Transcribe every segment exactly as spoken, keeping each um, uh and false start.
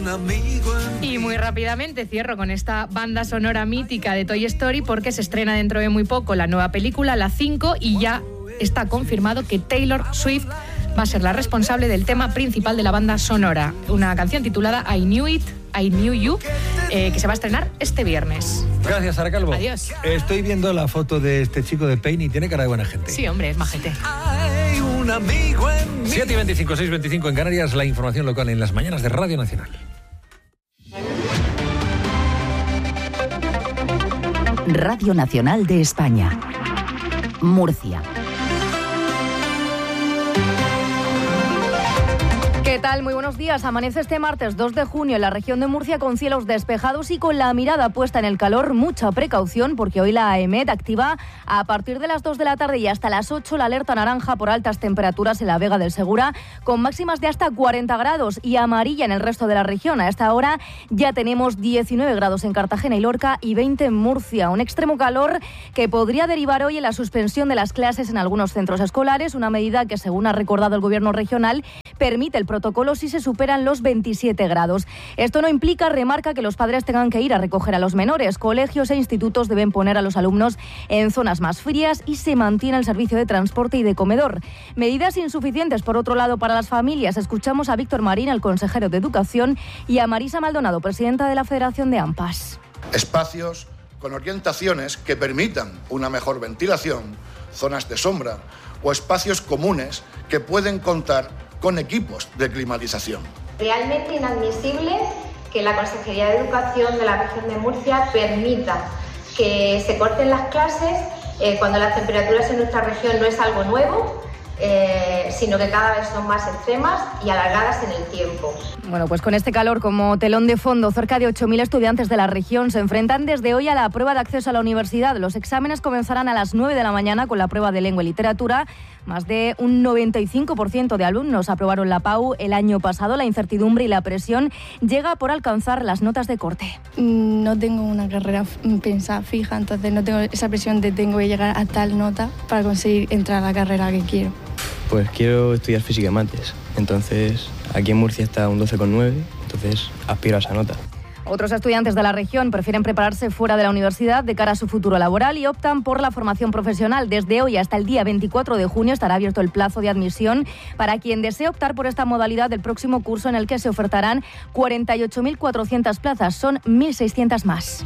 Y muy rápidamente cierro con esta banda sonora mítica de Toy Story, porque se estrena dentro de muy poco la nueva película, la cinco, y ya está confirmado que Taylor Swift va a ser la responsable del tema principal de la banda sonora, una canción titulada I Knew It, I Knew You, eh, que se va a estrenar este viernes. Gracias, Sara Calvo. Adiós. Estoy viendo la foto de este chico de Pain y tiene cara de buena gente. Sí, hombre, es majete. Hay un amigo en mí. siete y veinticinco, seis y veinticinco en Canarias, la información local en las mañanas de Radio Nacional. Radio Nacional de España. Murcia. ¿Qué tal? Muy buenos días. Amanece este martes dos de junio en la región de Murcia con cielos despejados y con la mirada puesta en el calor. Mucha precaución porque hoy la AEMET activa a partir de las dos de la tarde y hasta las ocho la alerta naranja por altas temperaturas en la Vega del Segura, con máximas de hasta cuarenta grados, y amarilla en el resto de la región. A esta hora ya tenemos diecinueve grados en Cartagena y Lorca y veinte en Murcia. Un extremo calor que podría derivar hoy en la suspensión de las clases en algunos centros escolares, una medida que, según ha recordado el Gobierno regional, permite el protocolo si se superan los veintisiete grados. Esto no implica, remarca, que los padres tengan que ir a recoger a los menores. Colegios e institutos deben poner a los alumnos en zonas más frías y se mantiene el servicio de transporte y de comedor. Medidas insuficientes, por otro lado, para las familias. Escuchamos a Víctor Marín, el consejero de Educación, y a Marisa Maldonado, presidenta de la Federación de AMPAs. Espacios con orientaciones que permitan una mejor ventilación, zonas de sombra o espacios comunes que pueden contar con equipos de climatización. Realmente inadmisible que la Consejería de Educación de la región de Murcia permita que se corten las clases eh, cuando las temperaturas en nuestra región no es algo nuevo, eh, sino que cada vez son más extremas y alargadas en el tiempo. Bueno, pues con este calor como telón de fondo, cerca de ocho mil estudiantes de la región se enfrentan desde hoy a la prueba de acceso a la universidad. Los exámenes comenzarán a las nueve de la mañana con la prueba de lengua y literatura. Más de un noventa y cinco por ciento de alumnos aprobaron la PAU el año pasado. La incertidumbre y la presión llega por alcanzar las notas de corte. No tengo una carrera pensada fija, entonces no tengo esa presión de tengo que llegar a tal nota para conseguir entrar a la carrera que quiero. Pues quiero estudiar física y mates, entonces aquí en Murcia está un doce coma nueve, entonces aspiro a esa nota. Otros estudiantes de la región prefieren prepararse fuera de la universidad de cara a su futuro laboral y optan por la formación profesional. Desde hoy hasta el día veinticuatro de junio estará abierto el plazo de admisión para quien desee optar por esta modalidad del próximo curso, en el que se ofertarán cuarenta y ocho mil cuatrocientas plazas, son mil seiscientas más.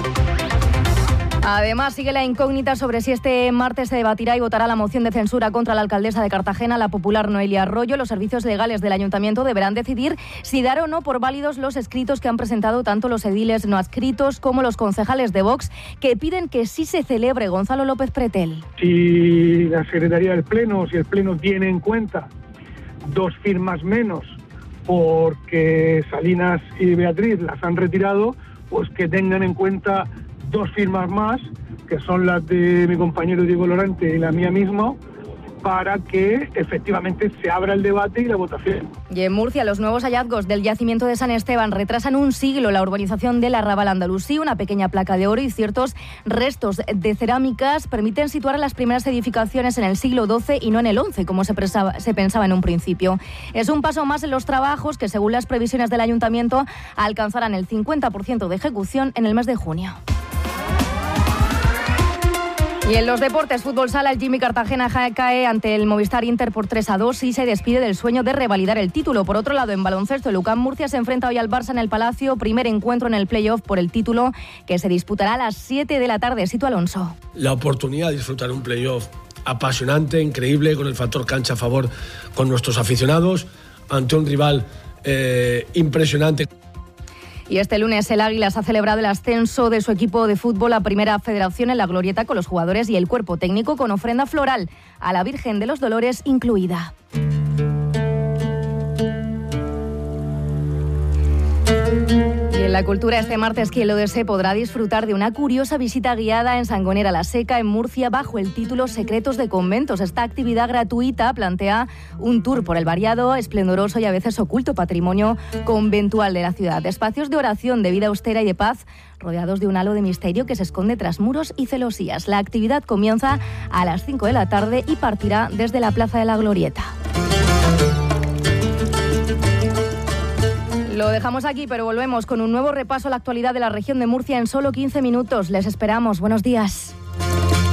Además, sigue la incógnita sobre si este martes se debatirá y votará la moción de censura contra la alcaldesa de Cartagena, la popular Noelia Arroyo. Los servicios legales del ayuntamiento deberán decidir si dar o no por válidos los escritos que han presentado tanto los ediles no adscritos como los concejales de Vox, que piden que sí se celebre. Gonzalo López Pretel. Si la Secretaría del Pleno, si el Pleno tiene en cuenta dos firmas menos porque Salinas y Beatriz las han retirado, pues que tengan en cuenta dos firmas más, que son las de mi compañero Diego Lorente y la mía misma, para que efectivamente se abra el debate y la votación. Y en Murcia, los nuevos hallazgos del yacimiento de San Esteban retrasan un siglo la urbanización del Arrabal Andalusí. Una pequeña placa de oro y ciertos restos de cerámicas permiten situar las primeras edificaciones en el siglo doce y no en el once, como se, presaba, se pensaba en un principio. Es un paso más en los trabajos que, según las previsiones del ayuntamiento, alcanzarán el cincuenta por ciento de ejecución en el mes de junio. Y en los deportes, fútbol sala, el Jimmy Cartagena cae ante el Movistar Inter por tres a dos y se despide del sueño de revalidar el título. Por otro lado, en baloncesto, el U C A M Murcia se enfrenta hoy al Barça en el Palacio, primer encuentro en el playoff por el título, que se disputará a las siete de la tarde. Sito Alonso. La oportunidad de disfrutar un playoff apasionante, increíble, con el factor cancha a favor con nuestros aficionados, ante un rival eh, impresionante. Y este lunes el Águilas ha celebrado el ascenso de su equipo de fútbol a Primera Federación en la Glorieta, con los jugadores y el cuerpo técnico, con ofrenda floral a la Virgen de los Dolores incluida. Y en la cultura, este martes, quien lo desee podrá disfrutar de una curiosa visita guiada en Sangonera la Seca, en Murcia, bajo el título Secretos de Conventos. Esta actividad gratuita plantea un tour por el variado, esplendoroso y a veces oculto patrimonio conventual de la ciudad. Espacios de oración, de vida austera y de paz, rodeados de un halo de misterio que se esconde tras muros y celosías. La actividad comienza a las cinco de la tarde y partirá desde la Plaza de la Glorieta. Lo dejamos aquí, pero volvemos con un nuevo repaso a la actualidad de la región de Murcia en solo quince minutos. Les esperamos. Buenos días.